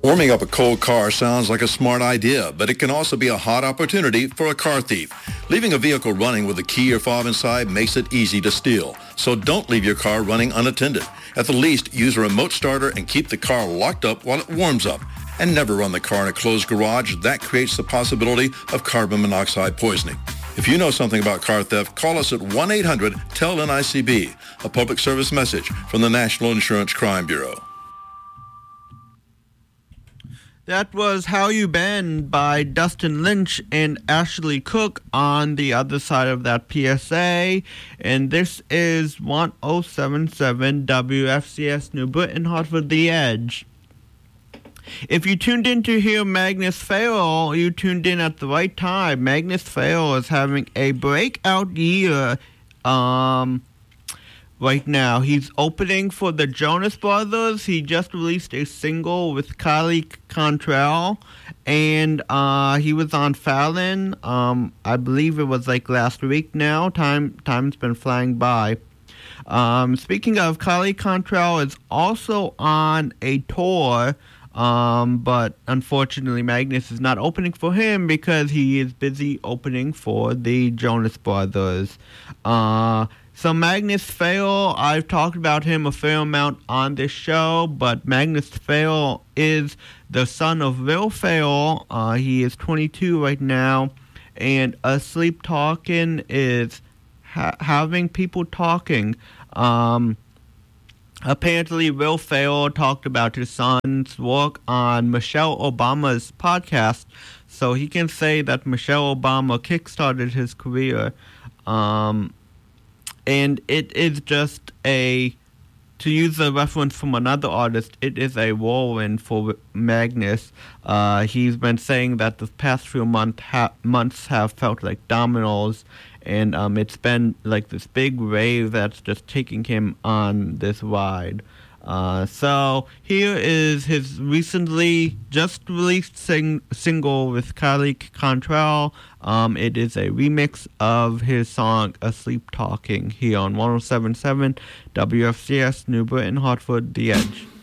Warming up a cold car sounds like a smart idea, but it can also be a hot opportunity for a car thief. Leaving a vehicle running with a key or fob inside makes it easy to steal. So don't leave your car running unattended. At the least, use a remote starter and keep the car locked up while it warms up. And never run the car in a closed garage. That creates the possibility of carbon monoxide poisoning. If you know something about car theft, call us at 1-800-TEL-NICB, a public service message from the National Insurance Crime Bureau. That was How You Been by Dustin Lynch and Ashley Cook on the other side of that PSA. And this is 1077 WFCS New Britain, Hartford, The Edge. If you tuned in to hear Magnus Farrell, you tuned in at the right time. Magnus Farrell is having a breakout year right now. He's opening for the Jonas Brothers. He just released a single with Kylie Cantrell, and he was on Fallon. I believe it was like last week now. Time's been flying by. Speaking of, Kylie Cantrell is also on a tour, but unfortunately Magnus is not opening for him because he is busy opening for the Jonas Brothers. So Magnus Farrell, I've talked about him a fair amount on this show, but Magnus Farrell is the son of Will Ferrell. He is 22 right now, and Asleep Talking is having people talking. Apparently, Will Ferrell talked about his son's work on Michelle Obama's podcast, so he can say that Michelle Obama kickstarted his career. And it is just to use a reference from another artist, it is a whirlwind for Magnus. He's been saying that the past few months have felt like dominoes, and it's been like this big wave that's just taking him on this ride. So here is his recently just released single with Kylie Cantrell. It is a remix of his song Asleep Talking here on 1077 WFCS New Britain, Hartford, The Edge.